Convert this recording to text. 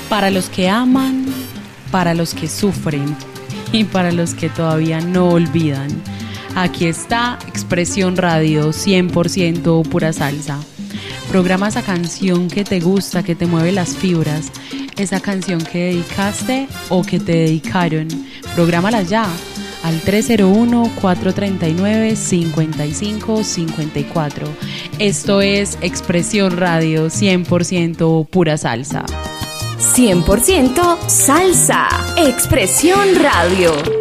Para los que aman, para los que sufren y para los que todavía no olvidan. Aquí está Expresión Radio 100% pura salsa. Programa esa canción que te gusta, que te mueve las fibras, esa canción que dedicaste o que te dedicaron. Prográmala ya al 301-439-5554. Esto es Expresión Radio 100% pura salsa. 100% salsa. Expresión Radio.